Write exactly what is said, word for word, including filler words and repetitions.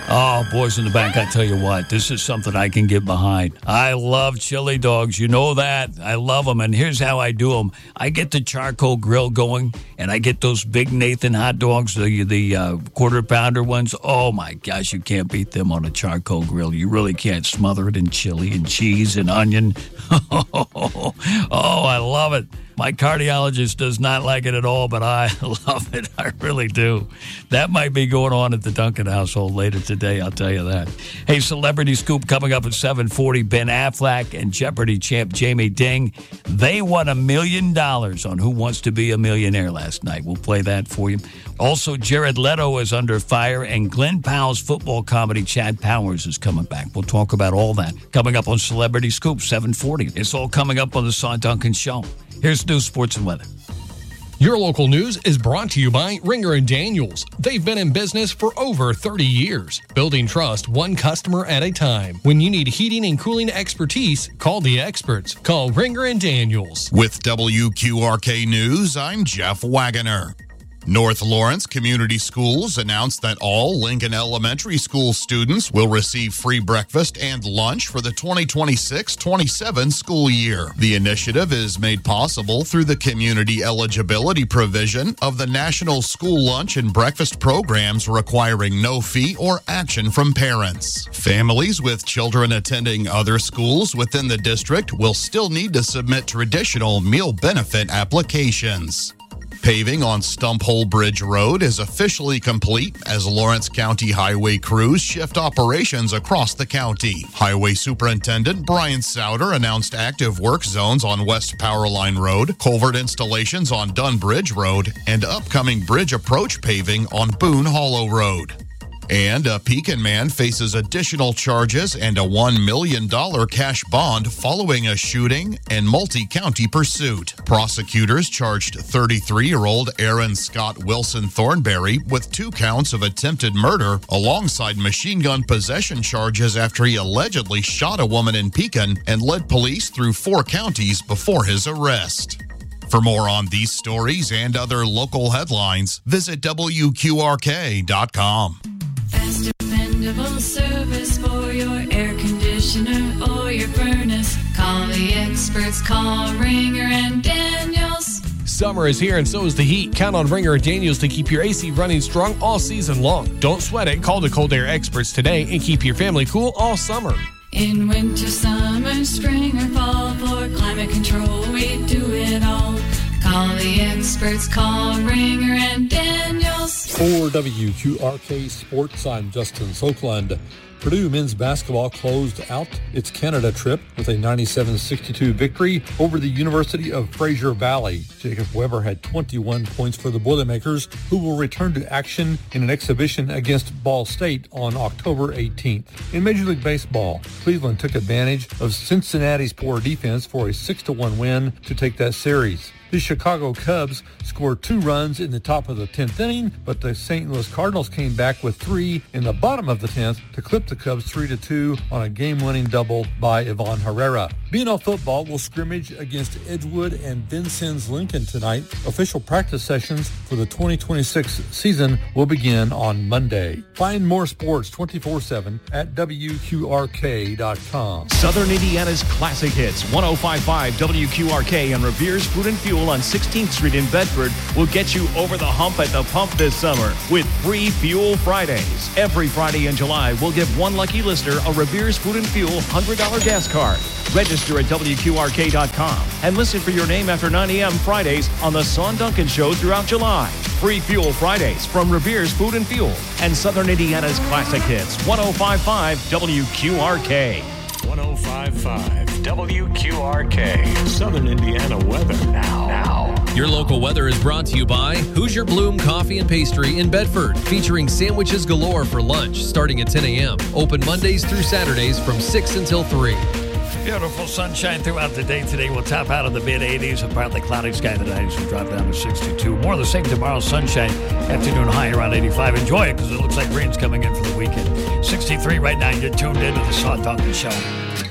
Oh, boys in the back, I tell you what, this is something I can get behind. I love chili dogs. You know that. I love them. And here's how I do them. I get the charcoal grill going, and I get those big Nathan hot dogs, the, the uh, quarter pounder ones. Oh, my gosh, you can't beat them on a charcoal grill. You really can't. Smother it in chili and cheese and onion. Oh, I love it. My cardiologist does not like it at all, but I love it. I really do. That might be going on at the Duncan household later today, I'll tell you that. Hey, Celebrity Scoop coming up at seven forty. Ben Affleck and Jeopardy champ Jamie Ding, they won a million dollars on Who Wants to Be a Millionaire last night. We'll play that for you. Also, Jared Leto is under fire, and Glenn Powell's football comedy Chad Powers is coming back. We'll talk about all that coming up on Celebrity Scoop, seven forty. It's all coming up on the Sean Duncan Show. Here's news, sports, and weather. Your local news is brought to you by Ringer and Daniels. They've been in business for over thirty years, building trust one customer at a time. When you need heating and cooling expertise, call the experts. Call Ringer and Daniels. With W Q R K News, I'm Jeff Wagoner. North Lawrence Community Schools announced that all Lincoln Elementary School students will receive free breakfast and lunch for the twenty twenty-six twenty-seven school year. The initiative is made possible through the community eligibility provision of the National School Lunch and Breakfast programs, requiring no fee or action from parents. Families with children attending other schools within the district will still need to submit traditional meal benefit applications. Paving on Stumphole Bridge Road is officially complete as Lawrence County highway crews shift operations across the county. Highway Superintendent Brian Souter announced active work zones on West Powerline Road, culvert installations on Dunn Bridge Road, and upcoming bridge approach paving on Boone Hollow Road. And a Pekin man faces additional charges and a one million dollars cash bond following a shooting and multi-county pursuit. Prosecutors charged thirty-three-year-old Aaron Scott Wilson Thornberry with two counts of attempted murder alongside machine gun possession charges after he allegedly shot a woman in Pekin and led police through four counties before his arrest. For more on these stories and other local headlines, visit W Q R K dot com. Fast, dependable service for your air conditioner or your furnace. Call the experts. Call Ringer and Daniels. Summer is here and so is the heat. Count on Ringer and Daniels to keep your A C running strong all season long. Don't sweat it. Call the cold air experts today and keep your family cool all summer. In winter, summer, spring, or fall, for climate control, we do it all. Call the experts. Call Ringer and Daniels. For W Q R K Sports, I'm Justin Soakland. Purdue men's basketball closed out its Canada trip with a ninety-seven sixty-two victory over the University of Fraser Valley. Jacob Weber had twenty-one points for the Boilermakers, who will return to action in an exhibition against Ball State on October eighteenth. In Major League Baseball, Cleveland took advantage of Cincinnati's poor defense for a six to one win to take that series. The Chicago Cubs scored two runs in the top of the tenth inning, but the Saint Louis Cardinals came back with three in the bottom of the tenth to clip the Cubs three to two on a game-winning double by Ivan Herrera. B N L football will scrimmage against Edgewood and Vincennes Lincoln tonight. Official practice sessions for the twenty twenty-six season will begin on Monday. Find more sports twenty-four seven at W Q R K dot com. Southern Indiana's classic hits, one oh five point five W Q R K and Revere's Food and Fuel on sixteenth Street in Bedford will get you over the hump at the pump this summer with free Fuel Fridays. Every Friday in July, we'll give one lucky listener a Revere's Food and Fuel one hundred dollars gas card. Register at W Q R K dot com and listen for your name after nine a.m. Fridays on the Sean Duncan Show throughout July. Free Fuel Fridays from Revere's Food and Fuel and Southern Indiana's classic hits, one oh five point five W Q R K. one oh five point five W Q R K. Southern Indiana weather now. Now. Your local weather is brought to you by Hoosier Bloom Coffee and Pastry in Bedford, featuring sandwiches galore for lunch starting at ten a.m. Open Mondays through Saturdays from six until three. Beautiful sunshine throughout the day today. We'll top out of the mid-eighties. A partly cloudy sky tonight will drop down to sixty-two. More of the same tomorrow. Sunshine. Afternoon high around eighty-five. Enjoy it because it looks like rain's coming in for the weekend. sixty-three right now. You're tuned into the Sean Duncan Show.